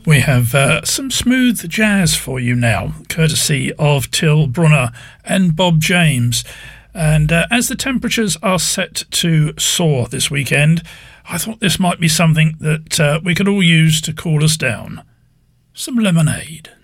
We have some smooth jazz for you now, courtesy of Till Brunner and Bob James. And as the temperatures are set to soar this weekend, I thought this might be something that we could all use to cool us down. Some lemonade.